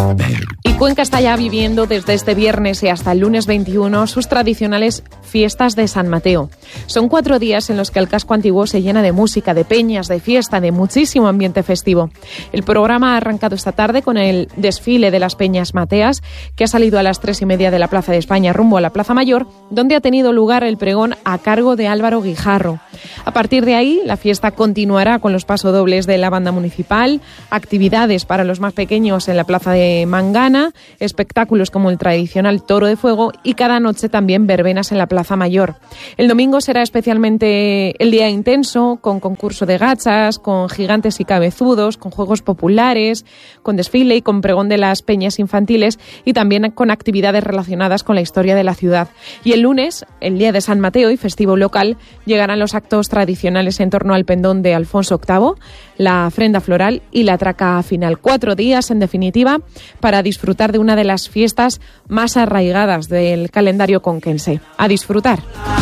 Y Cuenca está ya viviendo desde este viernes y hasta el lunes 21 sus tradicionales fiestas de San Mateo. Son 4 días en los que el casco antiguo se llena de música, de peñas, de fiesta, de muchísimo ambiente festivo. El programa ha arrancado esta tarde con el desfile de las Peñas Mateas, que ha salido a las 3:30 de la Plaza de España rumbo a la Plaza Mayor, donde ha tenido lugar el pregón a cargo de Álvaro Guijarro. A partir de ahí, la fiesta continuará con los pasodobles de la banda municipal, actividades para los más pequeños en la Plaza de Mangana, espectáculos como el tradicional Toro de Fuego y cada noche también verbenas en la Plaza Mayor. El domingo será especialmente el día intenso, con concurso de gachas, con gigantes y cabezudos, con juegos populares, con desfile y con pregón de las peñas infantiles y también con actividades relacionadas con la historia de la ciudad. Y el lunes, el día de San Mateo y festivo local, llegarán los actos tradicionales en torno al pendón de Alfonso VIII, la ofrenda floral y la traca final. 4 días, en definitiva, para disfrutar de una de las fiestas más arraigadas del calendario conquense. A disfrutar.